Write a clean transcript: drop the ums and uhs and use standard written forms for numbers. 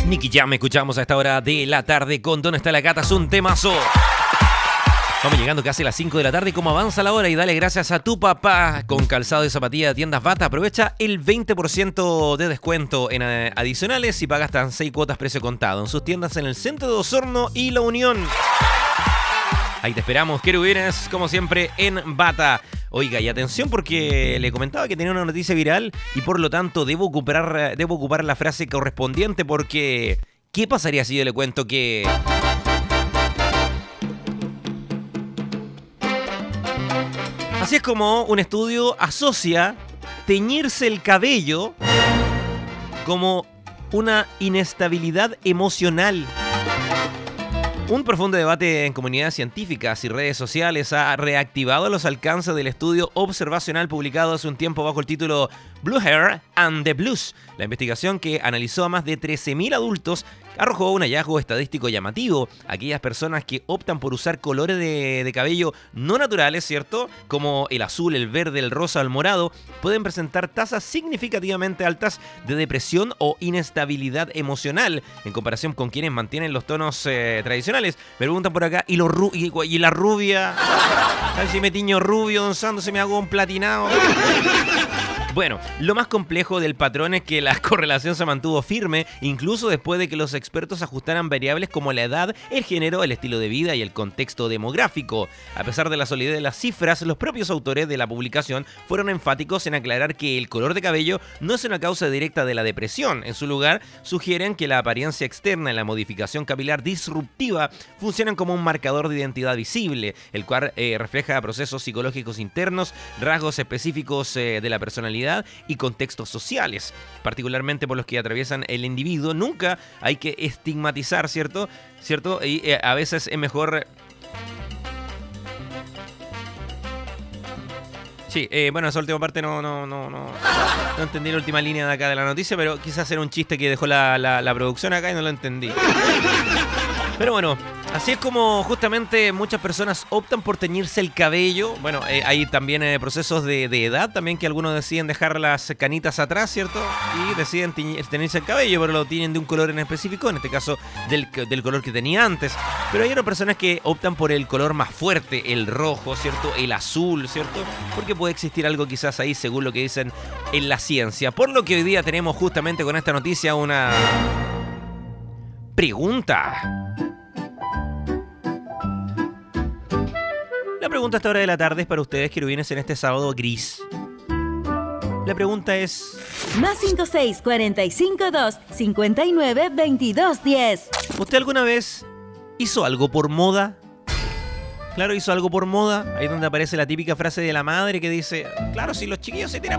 Nicky Jam, escuchamos a esta hora de la tarde con ¿Dónde está la gata? Es un temazo. Estamos llegando casi a las 5 de la tarde. ¿Cómo avanza la hora? Y dale gracias a tu papá con calzado y zapatilla de Tiendas Bata. Aprovecha el 20% de descuento en adicionales y paga hasta 6 cuotas precio contado en sus tiendas en el centro de Osorno y La Unión. Ahí te esperamos, querubines, como siempre, en Bata. Oiga, y atención porque le comentaba que tenía una noticia viral y por lo tanto debo ocupar la frase correspondiente porque ¿qué pasaría si yo le cuento que... Así es como un estudio asocia teñirse el cabello como una inestabilidad emocional. Un profundo debate en comunidades científicas y redes sociales ha reactivado los alcances del estudio observacional publicado hace un tiempo bajo el título Blue Hair and the Blues. La investigación, que analizó a más de 13.000 adultos, arrojó un hallazgo estadístico llamativo. Aquellas personas que optan por usar colores de cabello no naturales, ¿cierto?, como el azul, el verde, el rosa o el morado, pueden presentar tasas significativamente altas de depresión o inestabilidad emocional en comparación con quienes mantienen los tonos tradicionales. Me preguntan por acá, ¿y la rubia? ¿Sabes si me tiño rubio, don Sando, si me hago un platinado? Bueno, lo más complejo del patrón es que la correlación se mantuvo firme, incluso después de que los expertos ajustaran variables como la edad, el género, el estilo de vida y el contexto demográfico. A pesar de la solidez de las cifras, los propios autores de la publicación fueron enfáticos en aclarar que el color de cabello no es una causa directa de la depresión. En su lugar, sugieren que la apariencia externa y la modificación capilar disruptiva funcionan como un marcador de identidad visible, el cual refleja procesos psicológicos internos, rasgos específicos de la personalidad y contextos sociales, particularmente por los que atraviesan el individuo. Nunca hay que estigmatizar, ¿cierto? Y a veces es mejor... Sí, bueno, esa última parte no entendí la última línea de acá de la noticia, pero quizás era un chiste que dejó la producción acá y no lo entendí. Pero bueno, así es como justamente muchas personas optan por teñirse el cabello. Bueno, hay también procesos de edad también, que algunos deciden dejar las canitas atrás, ¿cierto? Y deciden teñirse el cabello, pero lo tienen de un color en específico, en este caso del color que tenía antes. Pero hay otras personas que optan por el color más fuerte, el rojo, ¿cierto? El azul, ¿cierto? Porque puede existir algo quizás ahí, según lo que dicen en la ciencia. Por lo que hoy día tenemos justamente con esta noticia una pregunta. La pregunta a esta hora de la tarde es para ustedes, querubines, en este sábado gris. La pregunta es... Más 56 45 2 59 22 10. ¿Usted alguna vez hizo algo por moda? Claro, hizo algo por moda. Ahí es donde aparece la típica frase de la madre que dice: claro, si los chiquillos se tiran